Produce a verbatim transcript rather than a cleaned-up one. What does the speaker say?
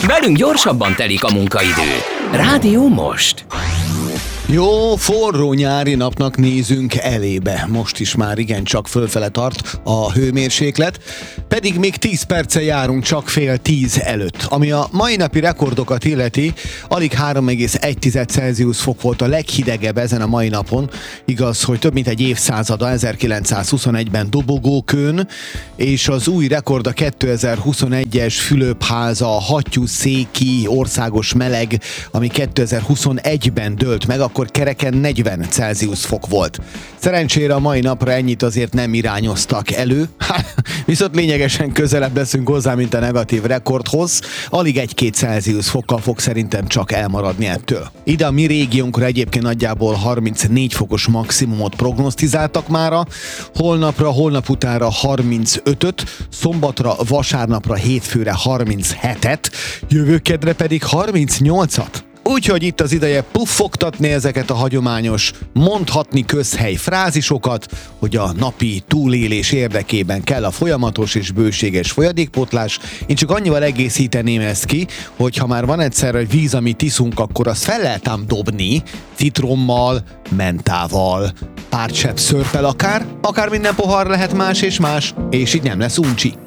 Velünk gyorsabban telik a munkaidő. Rádió Most. Jó, forró nyári napnak nézünk elébe. Most is már igencsak fölfele tart a hőmérséklet, pedig még tíz perce járunk csak fél tíz előtt. Ami a mai napi rekordokat illeti, alig három egész egy Celsius fok volt a leghidegebb ezen a mai napon. Igaz, hogy több mint egy évszázada, ezerkilencszázhuszonegyben Dobogókőn, és az új rekord a kétezer-huszonegyes Fülöpháza hattyúszéki országos meleg, ami kétezer-huszonegyben dőlt meg, akkor kereken negyven Celsius fok volt. Szerencsére a mai napra ennyit azért nem irányoztak elő, viszont lényegesen közelebb leszünk hozzá, mint a negatív rekordhoz. Alig egy-két Celsius fokkal fog szerintem csak elmaradni ettől. Ide a mi régiónkra egyébként nagyjából harmincnégy fokos maximumot prognosztizáltak mára, holnapra, holnap utánra harmincötöt, szombatra, vasárnapra, hétfőre harminchetet, jövő kedre pedig harmincnyolcat. Úgyhogy itt az ideje puffogtatni ezeket a hagyományos, mondhatni közhely frázisokat, hogy a napi túlélés érdekében kell a folyamatos és bőséges folyadékpótlás. Én csak annyival egészíteném ezt ki, hogy ha már van egyszer egy víz, amit iszunk, akkor azt fel lehet ám dobni, citrommal, mentával, pár csepp szörppel akár, akár minden pohar lehet más és más, és így nem lesz uncsi.